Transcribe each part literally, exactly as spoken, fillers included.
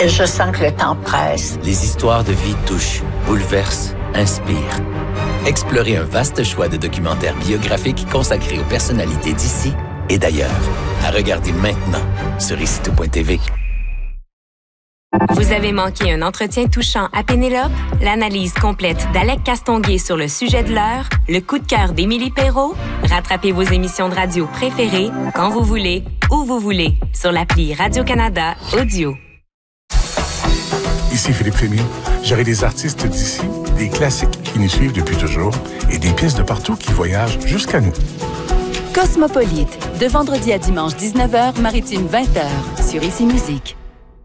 Je sens que le temps presse. Les histoires de vie touchent, bouleversent, inspirent. Explorez un vaste choix de documentaires biographiques consacrés aux personnalités d'ici et d'ailleurs. À regarder maintenant sur ici tout point t v. Vous avez manqué un entretien touchant à Pénélope? L'analyse complète d'Alec Castonguay sur le sujet de l'heure? Le coup de cœur d'Émilie Perrault? Rattrapez vos émissions de radio préférées quand vous voulez, où vous voulez, sur l'appli Radio-Canada Audio. Ici Philippe Fémine. J'aurai des artistes d'ici, des classiques qui nous suivent depuis toujours et des pièces de partout qui voyagent jusqu'à nous. Cosmopolite, de vendredi à dimanche dix-neuf heures, maritime vingt heures, sur Ici Musique.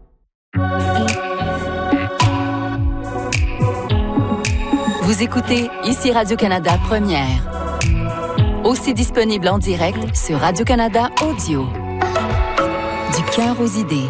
Vous écoutez Ici Radio-Canada Première. Aussi disponible en direct sur Radio-Canada Audio. Du cœur aux idées.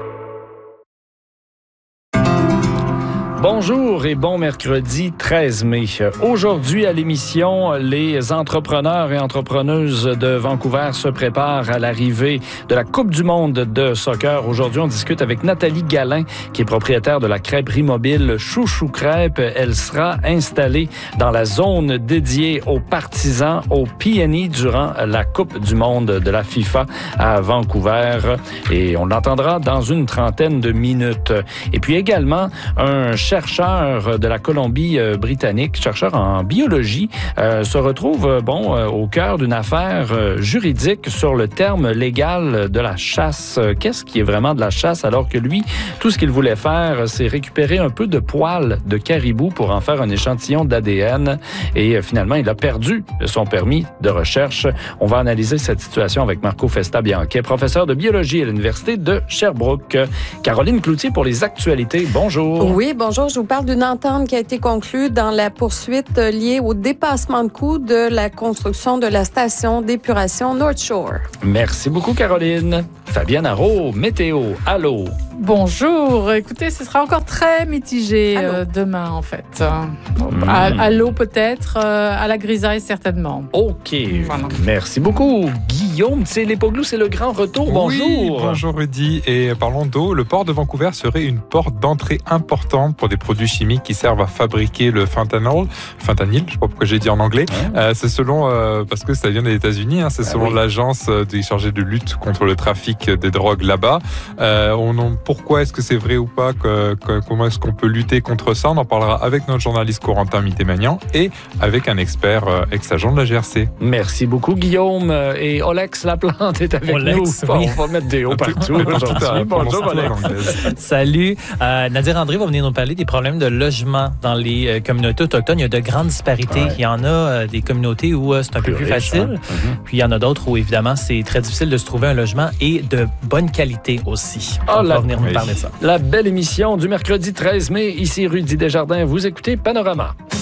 Bonjour et bon mercredi treize mai. Aujourd'hui à l'émission, les entrepreneurs et entrepreneuses de Vancouver se préparent à l'arrivée de la Coupe du monde de soccer. Aujourd'hui, on discute avec Nathalie Gallin, qui est propriétaire de la crêperie mobile Chouchou Crêpe. Elle sera installée dans la zone dédiée aux partisans au P N I durant la Coupe du monde de la FIFA à Vancouver. Et on l'entendra dans une trentaine de minutes. Et puis également, un chercheur de la Colombie-Britannique, chercheur en biologie, euh, se retrouve euh, bon euh, au cœur d'une affaire euh, juridique sur le terme légal de la chasse. Qu'est-ce qui est vraiment de la chasse alors que lui, tout ce qu'il voulait faire, c'est récupérer un peu de poils de caribou pour en faire un échantillon d'A D N et euh, finalement, il a perdu son permis de recherche. On va analyser cette situation avec Marco Festa-Bianchi, professeur de biologie à l'Université de Sherbrooke. Caroline Cloutier pour les actualités. Bonjour. Oui, bonjour. Je vous parle d'une entente qui a été conclue dans la poursuite liée au dépassement de coûts de la construction de la station d'épuration North Shore. Merci beaucoup, Caroline. Fabienne Arrault, météo. Allô? Bonjour. Écoutez, ce sera encore très mitigé euh, demain, en fait. Mmh. À, à l'eau, peut-être. Euh, à la grisaille, certainement. OK. Voilà. Merci beaucoup. Guillaume Tselepoglou, c'est le grand retour. Bonjour. Oui, bonjour, Rudy. Et parlons d'eau. Le port de Vancouver serait une porte d'entrée importante pour des produits chimiques qui servent à fabriquer le fentanyl. Fentanyl, je ne sais pas pourquoi j'ai dit en anglais. Ouais. Euh, c'est selon, euh, parce que ça vient des États-Unis, hein, c'est ah selon oui. l'agence des chargée de lutte contre le trafic des drogues là-bas. Euh, on en Pourquoi est-ce que c'est vrai ou pas que, que, Comment est-ce qu'on peut lutter contre ça? On en parlera avec notre journaliste Corentin Mitté-Magnan et avec un expert euh, ex-agent de la G R C. Merci beaucoup, Guillaume. Et Olex Laplante est avec Olex, nous. Oui. On va mettre des hauts partout aujourd'hui. Bonjour, Olex. Salut. Euh, Nadir André va venir nous parler des problèmes de logement dans les euh, communautés autochtones. Il y a de grandes disparités. Ouais. Il y en a euh, des communautés où euh, c'est un plus peu plus riche, facile. Hein? Mm-hmm. Puis il y en a d'autres où, évidemment, c'est très difficile de se trouver un logement et de bonne qualité aussi. Oh, On la... va venir nous parler de ça. La belle émission du mercredi treize mai. Ici Rudy Desjardins. Vous écoutez Panorama.